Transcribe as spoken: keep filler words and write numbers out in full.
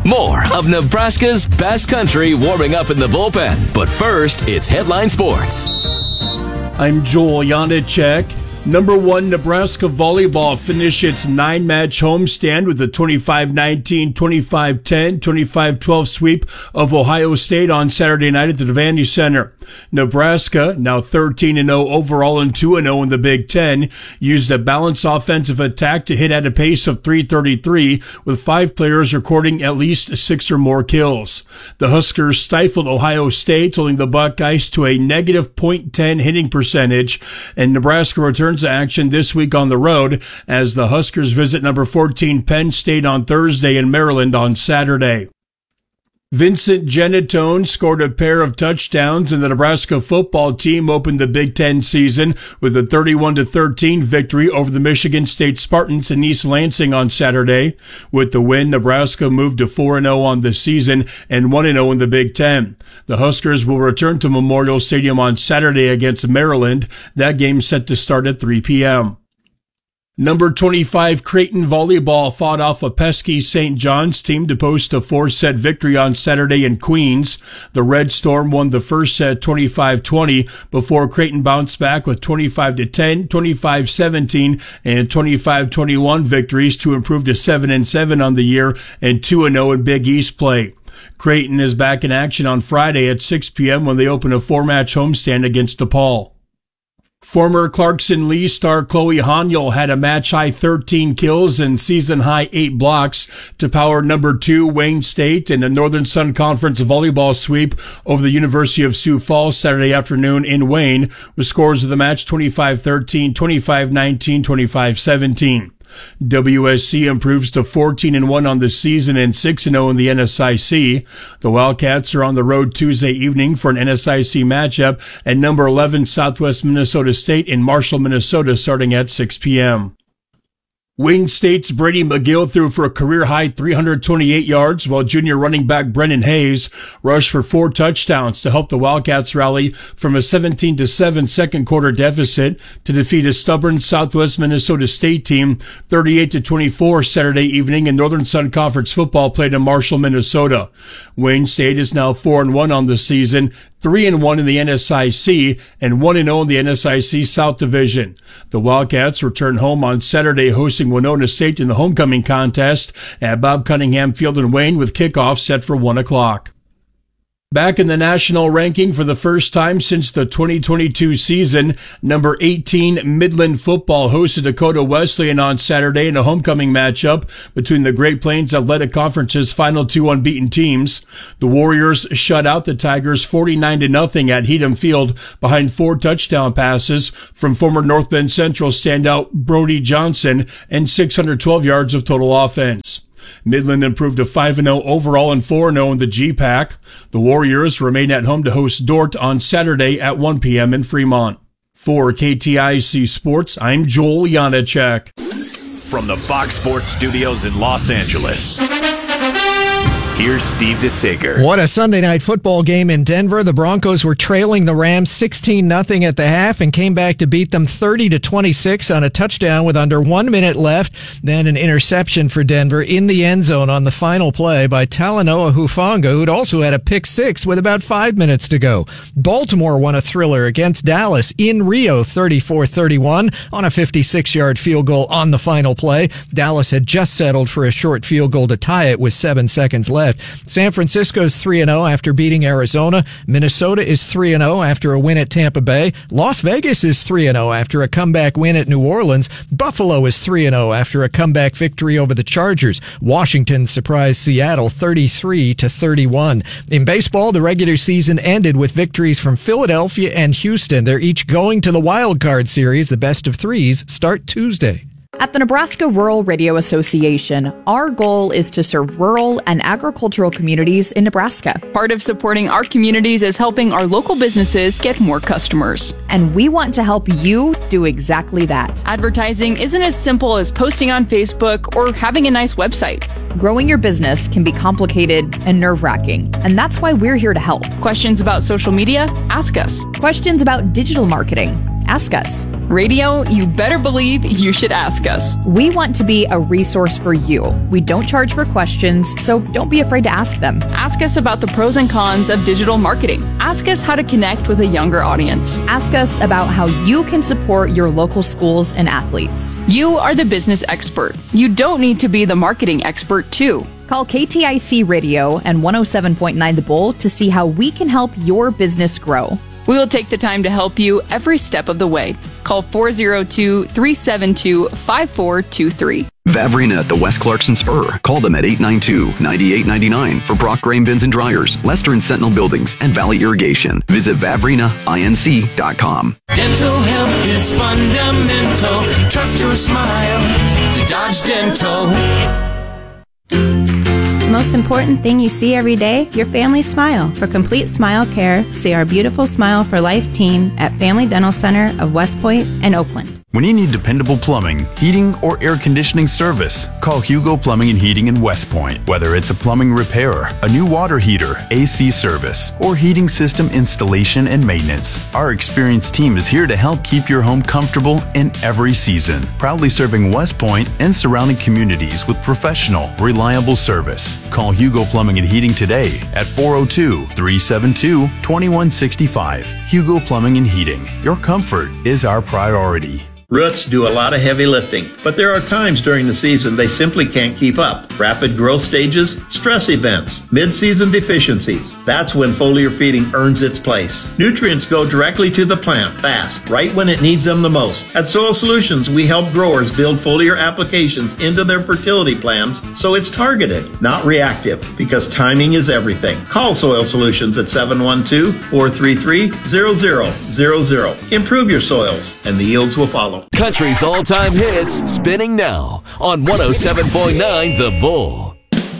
More of Nebraska's best country warming up in the bullpen. But first, it's Headline Sports. I'm Joel Janacek. Number one, Nebraska volleyball finished its nine-match homestand with a twenty-five nineteen, twenty-five ten, twenty-five twelve sweep of Ohio State on Saturday night at the Devaney Center. Nebraska, now thirteen and oh overall and two and oh in the Big Ten, used a balanced offensive attack to hit at a pace of three thirty-three, with five players recording at least six or more kills. The Huskers stifled Ohio State, holding the Buckeyes to a negative point one oh hitting percentage, and Nebraska returns to action this week on the road as the Huskers visit number fourteen Penn State on Thursday and Maryland on Saturday. Vincent Genatone scored a pair of touchdowns, and the Nebraska football team opened the Big Ten season with a thirty-one to thirteen victory over the Michigan State Spartans in East Lansing on Saturday. With the win, Nebraska moved to four and oh on the season and one and oh in the Big Ten. The Huskers will return to Memorial Stadium on Saturday against Maryland. That game set to start at three p.m. Number twenty-five Creighton volleyball fought off a pesky Saint John's team to post a four-set victory on Saturday in Queens. The Red Storm won the first set twenty-five twenty before Creighton bounced back with twenty-five to ten, twenty-five seventeen, and twenty-five twenty-one victories to improve to seven and seven on the year and two and oh in Big East play. Creighton is back in action on Friday at six p.m. when they open a four-match homestand against DePaul. Former Clarkson Lee star Chloe Haniel had a match-high thirteen kills and season-high eight blocks to power number two Wayne State in the Northern Sun Conference volleyball sweep over the University of Sioux Falls Saturday afternoon in Wayne, with scores of the match twenty-five thirteen, twenty-five nineteen, twenty-five seventeen. W S C improves to fourteen and one on the season and six and oh in the N S I C. The Wildcats are on the road Tuesday evening for an N S I C matchup at number eleven Southwest Minnesota State in Marshall, Minnesota, starting at six p.m. Wayne State's Brady McGill threw for a career-high three hundred twenty-eight yards, while junior running back Brennan Hayes rushed for four touchdowns to help the Wildcats rally from a seventeen to seven second-quarter deficit to defeat a stubborn Southwest Minnesota State team thirty-eight to twenty-four Saturday evening in Northern Sun Conference football played in Marshall, Minnesota. Wayne State is now four and one on the season, three and one in the N S I C, and one and oh in the N S I C South Division. The Wildcats return home on Saturday, hosting Winona State in the homecoming contest at Bob Cunningham Field in Wayne, with kickoff set for one o'clock. Back in the national ranking for the first time since the twenty twenty-two season, number eighteen Midland football hosted Dakota Wesleyan on Saturday in a homecoming matchup between the Great Plains Athletic Conference's final two unbeaten teams. The Warriors shut out the Tigers forty-nine to nothing at Heatham Field behind four touchdown passes from former North Bend Central standout Brody Johnson and six hundred twelve yards of total offense. Midland improved to five and oh overall and four and oh in the G PAC. The Warriors remain at home to host Dort on Saturday at one p.m. in Fremont. For K T I C Sports, I'm Joel Janacek. From the Fox Sports Studios in Los Angeles, here's Steve DeSager. What a Sunday night football game in Denver. The Broncos were trailing the Rams sixteen nothing at the half and came back to beat them thirty to twenty-six on a touchdown with under one minute left. Then an interception for Denver in the end zone on the final play by Talanoa Hufanga, who'd also had a pick six with about five minutes to go. Baltimore won a thriller against Dallas in Rio thirty-four thirty-one on a fifty-six yard field goal on the final play. Dallas had just settled for a short field goal to tie it with seven seconds left. San Francisco's three and oh after beating Arizona. Minnesota is three and oh after a win at Tampa Bay. Las Vegas is three and oh after a comeback win at New Orleans. Buffalo is three and oh after a comeback victory over the Chargers. Washington surprised Seattle thirty-three to thirty-one. In baseball, the regular season ended with victories from Philadelphia and Houston. They're each going to the wild card series. The best of threes start Tuesday. At the Nebraska Rural Radio Association, our goal is to serve rural and agricultural communities in Nebraska. Part of supporting our communities is helping our local businesses get more customers. And we want to help you do exactly that. Advertising isn't as simple as posting on Facebook or having a nice website. Growing your business can be complicated and nerve-wracking, and that's why we're here to help. Questions about social media? Ask us. Questions about digital marketing? Ask us. Radio, you better believe you should ask us. We want to be a resource for you. We don't charge for questions, so don't be afraid to ask them. Ask us about the pros and cons of digital marketing. Ask us how to connect with a younger audience. Ask us about how you can support your local schools and athletes. You are the business expert. You don't need to be the marketing expert, too. Call K T I C Radio and one oh seven point nine The Bull to see how we can help your business grow. We will take the time to help you every step of the way. Call four oh two, three seven two, five four two three. Vavrina at the West Clarkson Spur. Call them at eight nine two, nine eight nine nine for Brock Grain Bins and Dryers, Lester and Sentinel Buildings, and Valley Irrigation. Visit vavrina inc dot com. Dental health is fundamental. Trust your smile to Dodge Dental. The most important thing you see every day, your family's smile. For complete smile care, see our Beautiful Smile for Life team at Family Dental Center of West Point and Oakland. When you need dependable plumbing, heating, or air conditioning service, call Hugo Plumbing and Heating in West Point. Whether it's a plumbing repair, a new water heater, A C service, or heating system installation and maintenance, our experienced team is here to help keep your home comfortable in every season. Proudly serving West Point and surrounding communities with professional, reliable service. Call Hugo Plumbing and Heating today at four oh two, three seven two, two one six five. Hugo Plumbing and Heating. Your comfort is our priority. Roots do a lot of heavy lifting, but there are times during the season they simply can't keep up. Rapid growth stages, stress events, mid-season deficiencies. That's when foliar feeding earns its place. Nutrients go directly to the plant fast, right when it needs them the most. At Soil Solutions, we help growers build foliar applications into their fertility plans so it's targeted, not reactive, because timing is everything. Call Soil Solutions at seven one two, four three three, zero zero zero zero. Improve your soils, and the yields will follow. Country's all-time hits spinning now on one oh seven point nine The Bull.